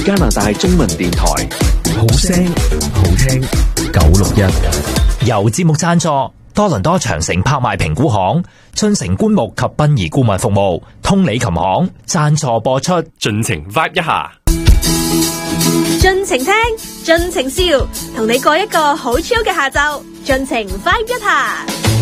加拿大中文電台， 好聲好聽961， 由節目贊助多倫多長城拍賣評估行、春城棺木及殯儀顧問服務、通理琴行贊助播出。 盡情 vibe 一下， 盡情聽，盡情笑，同你過一個好 chill 嘅下晝，盡情 vibe 一下。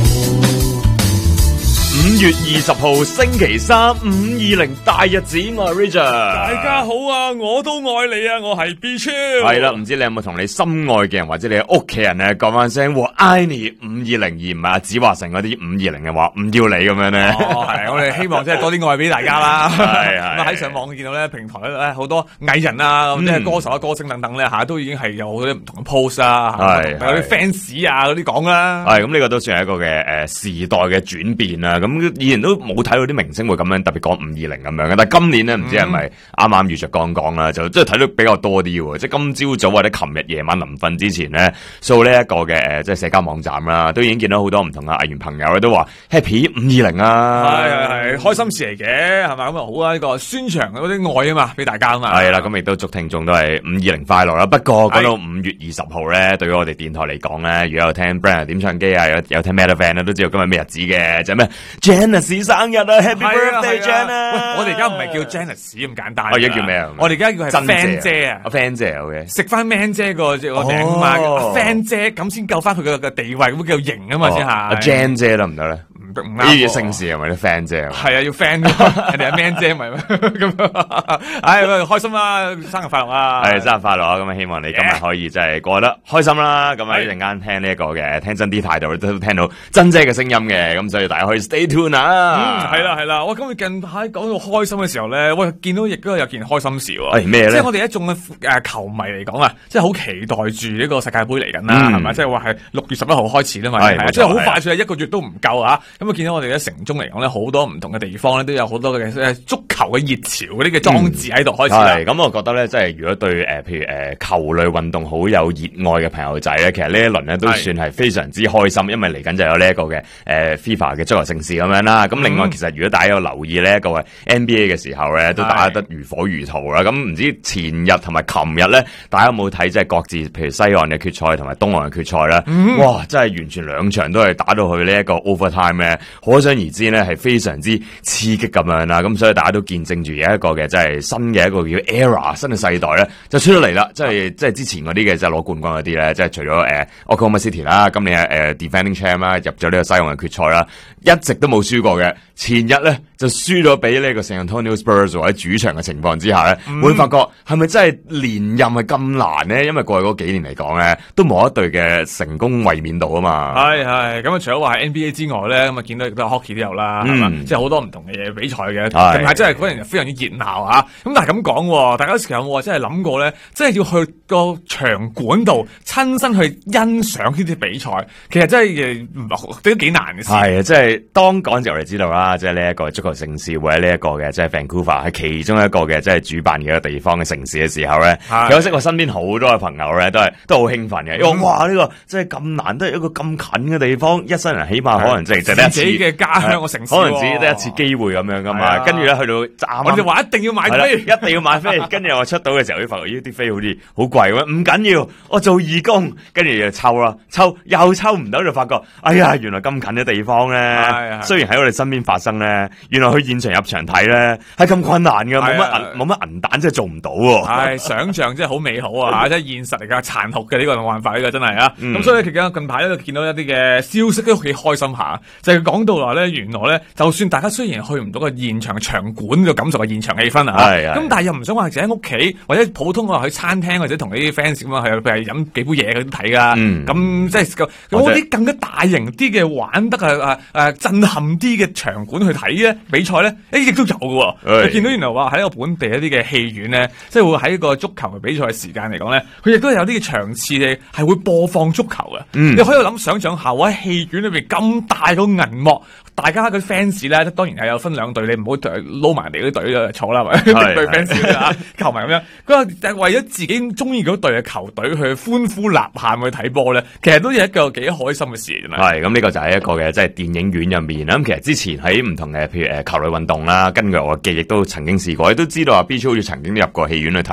5月20號星期三，520大日子，我係 Richard。 大家好啊，我都愛你啊，我係 B 超。 係啦，唔知你有冇同你心愛嘅人或者你嘅屋企人咧講翻聲我愛你520，而唔係阿子華成嗰啲520嘅話唔要你咁樣咧。 係我哋希望即係多啲愛俾大家啦。 係咁喺上網見到咧，平台咧好多藝人啊，咁即係歌手啊、歌星等等咧都已經係有好多唔同嘅 post 啊，係有啲 fans 啊嗰啲講啦。 係咁呢個都算係一個嘅時代嘅轉變啦。咁以前都冇睇到啲明星會咁樣特別講520咁樣嘅，但係今年咧唔知係咪啱啱遇着剛剛啦，就即係睇到比較多啲喎。即係今朝早或者琴日夜晚臨瞓之前咧，掃呢一個嘅即係社交網站啦，都已經見到好多唔同嘅藝員朋友咧都話 Happy 520啊， 係開心事嚟嘅，係嘛？咁啊好啊，呢個宣傳嗰啲愛啊嘛，俾大家啊嘛。 係啦，咁亦都祝聽眾都係520快樂啦。不過講到5月20號咧，對於我哋電台嚟講咧，如果有聽 Brian 點唱機啊，有聽 Metal Fan 都知道今日咩日子嘅，就係咩 Janice 生日啊 ，Happy Birthday Janice！ 我哋而家唔係叫 Janice 咁簡單， 而家叫咩啊？ 我哋而家叫係 Fan 姐啊 ，Fan 姐 OK， 食翻 Man 姐個頂啊嘛，Fan 姐咁先救翻佢嘅地位，咁叫型啊嘛先係。 阿 Jan 姐得唔得咧？ 唔啱， 呢啲姓氏係咪啲 fan 姐？ 係啊，要 fan 人哋係 man 姐咪咁。唉，開心啦，生日快樂啊！ 係生日快樂啊！咁啊，希望你今日可以真係過得開心啦。咁啊，一陣間聽呢一個嘅聽真啲態度都聽到珍姐嘅聲音嘅，咁所以大家可以 stay tuned 啊！ 係啦係啦，我今日近排講到開心嘅時候咧，喂，見到亦都有件開心事喎。 係咩咧？ 即係我哋一眾嘅球迷嚟講啊，即係好期待住呢個世界盃嚟緊啦，係咪？即係話係6月11號開始啦嘛，係即係好快脆，一個月都唔夠啊！咁啊，見到我哋嘅城中嚟講咧，好多唔同嘅地方咧，都有好多嘅足球嘅熱潮嗰啲嘅裝置喺度開始啦。 咁我覺得咧，即係如果對譬如球類運動好有熱愛嘅朋友仔咧，其實呢一輪咧都算係非常之開心，因為嚟緊就有呢一個嘅FIFA 嘅足球盛事咁樣啦。咁另外其實如果大家有留意呢一個 NBA 嘅時候咧，都打得如火如荼啦。咁唔知前日同埋琴日咧，大家有冇睇即係各自譬如西岸嘅決賽同埋東岸嘅決賽咧？哇！真係完全兩場都係打到去呢一個 overtime 咧，可想而知咧係非常之刺激咁樣啦。咁所以大家都見證住有一個嘅即係新嘅一個叫 era 新嘅世代咧，就出咗嚟啦。即係之前嗰啲嘅即係攞冠軍嗰啲咧，即係除咗Oklahoma City 啦，今年defending champ 啦，入咗呢個西岸嘅決賽啦，一直都冇輸過嘅。前日咧就輸咗俾呢個 San Antonio Spurs 喺主場嘅情況之下咧，會發覺係咪真係連任係咁難咧？因為過去嗰幾年嚟講咧，都冇一隊嘅成功衛冕到啊嘛。係咁啊！除咗話係 NBA 之外咧，咁啊見到亦都有 hockey 都有啦，係嘛？即係好多唔同嘅嘢比賽嘅，近排真係嗰陣非常之熱鬧啊！咁但係咁講，大家有時候有冇話真係諗過咧？真係要去個場館度親身去欣賞呢啲比賽，其實真係都幾難嘅事。係啊，即係當嗰陣時我哋知道啦，即係呢一個足球盛事或者呢一個嘅即係 Vancouver 係其中一個嘅即係主辦嘅一個地方嘅城市嘅時候咧，有識我身邊好多嘅朋友咧都好興奮嘅，因為哇呢個即係咁難得一個咁近嘅地方，一生人起碼可能即係得一次自己嘅家鄉個城市，可能自己得一次機會咁樣噶嘛。跟住咧去到我哋話一定要買飛，一定要買飛。跟住我出到嘅時候，啲發覺咦啲飛好似好貴喎，唔緊要，我做義工，跟住就抽啦，又抽唔到就發覺，哎呀原來咁近嘅地方咧，雖然喺我哋身邊發生咧，原來去現場入場睇咧係咁困難噶，冇乜銀彈真係做唔到喎。想象真係好美好啊，即係現實嚟噶，殘酷嘅呢個冇辦法，呢個真係啊。咁所以其實近排咧見到一啲嘅消息都幾開心下，就係講到話咧，原來咧就算大家雖然去唔到個現場場館嘅感受嘅現場氣氛啊，咁但係又唔想話淨喺屋企或者普通去餐廳或者同啲 fans 咁啊，係譬如飲幾杯嘢嗰啲睇噶，咁即係嗰啲更加大型啲嘅玩得震撼啲嘅場館去睇咧比賽咧，亦都有嘅。你見到原來話喺一個本地一啲嘅戲院咧，即係會喺個足球嘅比賽嘅時間嚟講咧，佢亦都有啲嘅場次係會播放足球嘅。你可以想象下，喺戲院裏邊咁大個銀幕，大家嘅 fans 咧，當然係有分兩隊，你唔好撈埋人哋嗰啲隊坐啦，係咪？對 fans 啊，球迷咁樣，佢話就係為咗自己中意嗰隊嘅球隊去歡呼吶喊去睇波咧，其實都係一個幾開心嘅事嚟。係咁，呢個就係一個嘅即係電影院入面啦。咁其實之前喺唔同嘅譬如球類運動啦，根據我嘅記憶都曾經試過，都知道啊 B 超好似曾經入過戲院去睇